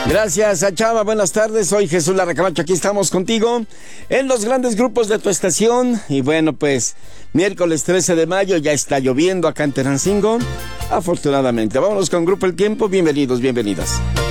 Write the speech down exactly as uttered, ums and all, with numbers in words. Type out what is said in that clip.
Gracias, Chava. Buenas tardes. Soy Jesús Lara Camacho. Aquí estamos contigo en los grandes grupos de tu estación. Y bueno, pues miércoles trece de mayo ya está lloviendo acá en Tenancingo. Afortunadamente. Vámonos con Grupo El Tiempo. Bienvenidos, bienvenidas.